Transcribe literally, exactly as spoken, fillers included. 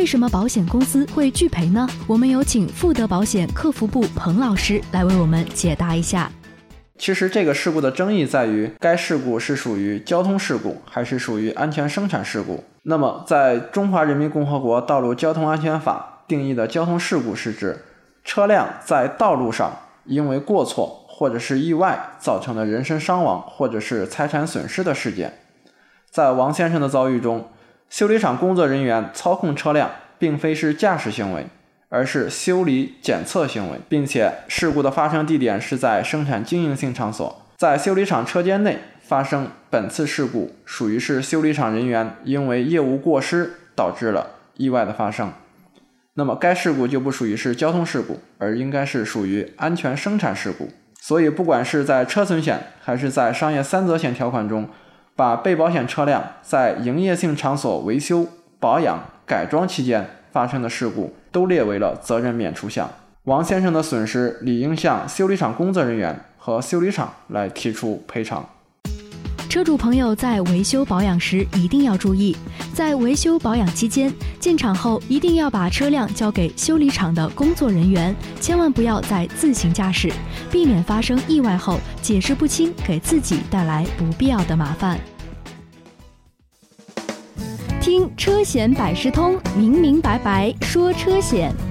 为什么保险公司会拒赔呢？我们有请富德保险客服部彭老师来为我们解答一下。 其实这个事故的争议在于，该事故是属于交通事故还是属于安全生产事故。那么在中华人民共和国道路交通安全法定义的交通事故是指车辆在道路上因为过错或者是意外造成的人身伤亡或者是财产损失的事件。在王先生的遭遇中，修理厂工作人员操控车辆并非是驾驶行为，而是修理检测行为，并且事故的发生地点是在生产经营性场所。在修理厂车间内发生本次事故，属于是修理厂人员因为业务过失导致了意外的发生。那么该事故就不属于是交通事故，而应该是属于安全生产事故。所以不管是在车损险还是在商业三责险条款中，把被保险车辆在营业性场所维修、保养、改装期间发生的事故都列为了责任免除项。王先生的损失理应向修理厂工作人员和修理厂来提出赔偿。 车主朋友在维修保养时一定要注意，在维修保养期间，进厂后一定要把车辆交给修理厂的工作人员，千万不要再自行驾驶，避免发生意外后解释不清，给自己带来不必要的麻烦。听车险百事通，明明白白说车险。